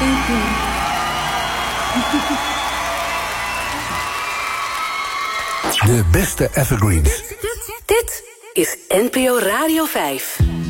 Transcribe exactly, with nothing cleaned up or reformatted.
Thank you. De beste evergreens. Dit is N P O Radio vijf.